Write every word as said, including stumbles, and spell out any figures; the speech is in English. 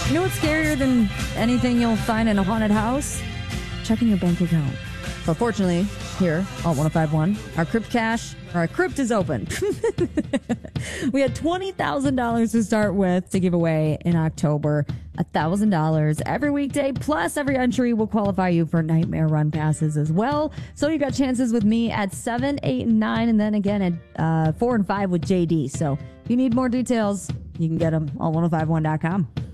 You know what's scarier than anything you'll find in a haunted house? Checking your bank account. But fortunately, here, Alt one oh five one, our crypt cache, or our crypt is open. We had twenty thousand dollars to start with to give away in October. one thousand dollars every weekday, plus every entry will qualify you for Nightmare Run passes as well. So you got chances with me at seven, eight, and nine, and then again at uh, four and five with J D. So if you need more details, you can get them alt one oh five one dot com.